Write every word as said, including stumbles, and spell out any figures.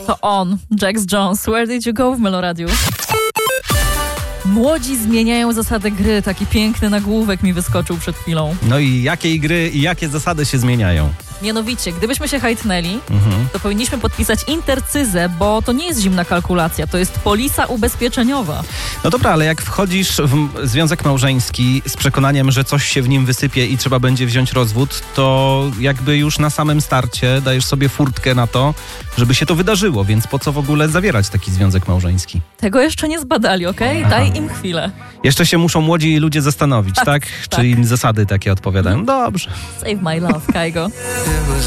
To on, Jax Jones. Where did you go w Meloradiu? Młodzi zmieniają zasady gry. Taki piękny nagłówek mi wyskoczył przed chwilą. No i jakiej gry i jakie zasady się zmieniają? Mianowicie, gdybyśmy się hajtnęli, Mhm. to powinniśmy podpisać intercyzę, bo to nie jest zimna kalkulacja, to jest polisa ubezpieczeniowa. No dobra, ale jak wchodzisz w m- związek małżeński z przekonaniem, że coś się w nim wysypie i trzeba będzie wziąć rozwód, to jakby już na samym starcie dajesz sobie furtkę na to, żeby się to wydarzyło, więc po co w ogóle zawierać taki związek małżeński? Tego jeszcze nie zbadali, okej? Aha. Daj im chwilę. Jeszcze się muszą młodzi ludzie zastanowić, tak? Tak, Czy tak. im zasady takie odpowiadają? Dobrze. Save my love, Kaigo. It was